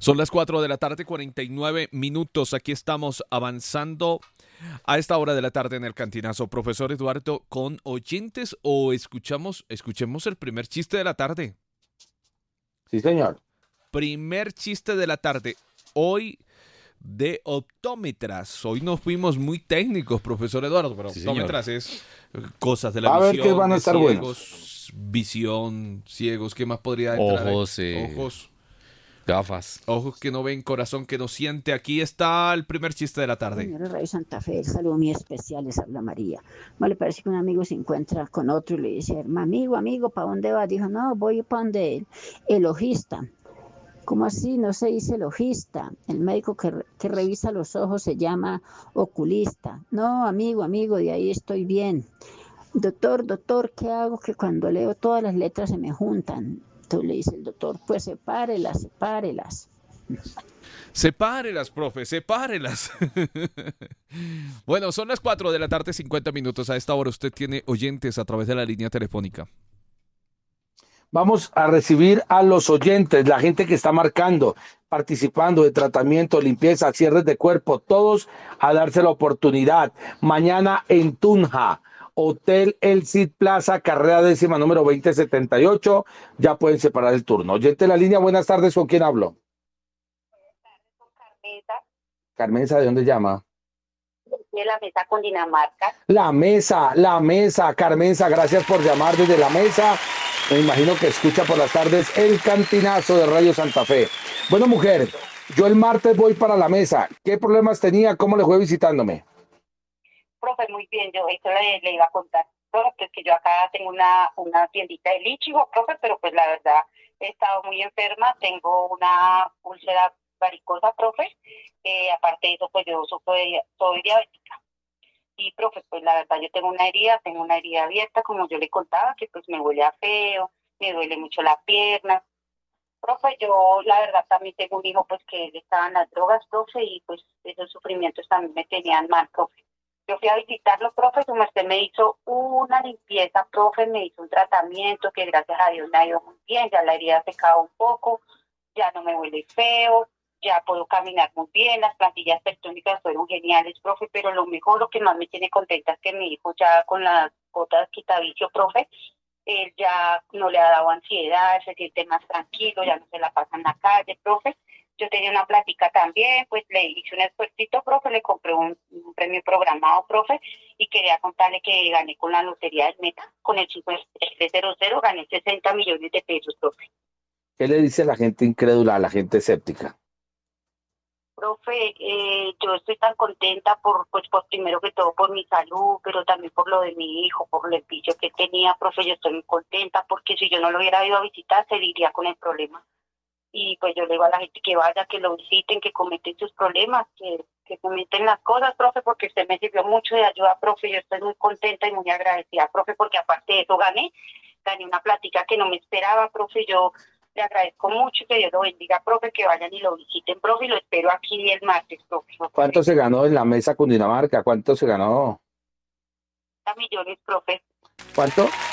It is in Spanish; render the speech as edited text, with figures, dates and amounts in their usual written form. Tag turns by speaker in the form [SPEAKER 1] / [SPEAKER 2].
[SPEAKER 1] Son las 4 de la tarde, 49 minutos. Aquí estamos avanzando a esta hora de la tarde en el Cantinazo. Profesor Eduardo, ¿con oyentes o escuchemos el primer chiste de la tarde?
[SPEAKER 2] Sí, señor.
[SPEAKER 1] Primer chiste de la tarde. Hoy de optómetras. Hoy nos fuimos muy técnicos, profesor Eduardo, pero
[SPEAKER 3] Sí,
[SPEAKER 1] optómetras es cosas de la
[SPEAKER 2] Va a ver que
[SPEAKER 1] visión,
[SPEAKER 2] van a
[SPEAKER 1] de
[SPEAKER 2] estar buenos.
[SPEAKER 1] ciegos, visión, ciegos, ¿qué más podría entrar ahí?
[SPEAKER 3] Ojos, gafas.
[SPEAKER 1] Ojos que no ven, corazón que no siente. Aquí está el primer chiste de la tarde.
[SPEAKER 4] Señora Radio Santa Fe, el saludo muy especial, les habla María. ¿No le parece que un amigo se encuentra con otro y le dice, amigo, ¿para dónde vas? Dijo, no, voy para donde el ojista. ¿Cómo así? No se dice el ojista. El médico que revisa los ojos se llama oculista. No, amigo, de ahí estoy bien. Doctor, ¿qué hago? Que cuando leo todas las letras se me juntan. Entonces le dice el doctor, pues sepárelas.
[SPEAKER 1] Sepárelas, profe, sepárelas. Bueno, son las 4 de la tarde, 50 minutos. A esta hora usted tiene oyentes a través de la línea telefónica.
[SPEAKER 2] Vamos a recibir a los oyentes, la gente que está marcando, participando de tratamiento, limpieza, cierres de cuerpo, todos a darse la oportunidad. Mañana en Tunja, Hotel El Cid Plaza, carrera décima, número 2078. Ya pueden separar el turno. Oyente de la línea, buenas tardes, ¿con quién hablo? Carmenza, ¿de dónde llama?
[SPEAKER 5] De la mesa con Dinamarca.
[SPEAKER 2] La mesa, Carmenza, gracias por llamar desde la mesa. Me imagino que escucha por las tardes el Cantinazo de Radio Santa Fe. Bueno, mujer, yo el martes voy para la mesa. ¿Qué problemas tenía? ¿Cómo le fue visitándome?
[SPEAKER 5] Profe, muy bien, yo esto le iba a contar. Profe, pues que yo acá tengo una tiendita de lichigo, profe, pero pues la verdad he estado muy enferma, tengo una úlcera varicosa, profe. Aparte de eso, pues yo soy diabética. Y, profe, pues la verdad yo tengo una herida abierta, como yo le contaba, que pues me huele a feo, me duele mucho la pierna. Profe, yo la verdad también tengo un hijo pues que él estaba en las drogas, profe, y pues esos sufrimientos también me tenían mal, profe. Yo fui a visitarlo, profe, su merced me hizo una limpieza, profe, me hizo un tratamiento que gracias a Dios me ha ido muy bien, ya la herida ha secado un poco, ya no me huele feo, ya puedo caminar muy bien, las plantillas tectónicas fueron geniales, profe, pero lo que más me tiene contenta es que mi hijo ya con las gotas quitavicio, profe, él ya no le ha dado ansiedad, se siente más tranquilo, ya no se la pasa en la calle, profe. Yo tenía una plática también, pues le hice un esfuercito, profe, le compré un premio programado, profe, y quería contarle que gané con la lotería del Meta, con el 5300, gané 60 millones de pesos, profe.
[SPEAKER 2] ¿Qué le dice a la gente incrédula, a la gente escéptica?
[SPEAKER 5] Profe, yo estoy tan contenta por primero que todo por mi salud, pero también por lo de mi hijo, por el vicio que tenía, profe, yo estoy muy contenta porque si yo no lo hubiera ido a visitar, se iría con el problema. Y pues yo le digo a la gente que vaya, que lo visiten, que comenten sus problemas, que comenten las cosas, profe, porque usted me sirvió mucho de ayuda, profe, yo estoy muy contenta y muy agradecida, profe, porque aparte de eso gané una plática que no me esperaba, profe, yo le agradezco mucho, que Dios lo bendiga, profe, que vayan y lo visiten, profe, y lo espero aquí el martes, profe.
[SPEAKER 2] ¿Cuánto se ganó en la mesa con Dinamarca? ¿Cuánto se ganó?
[SPEAKER 5] 30 millones, profe.
[SPEAKER 2] ¿Cuánto?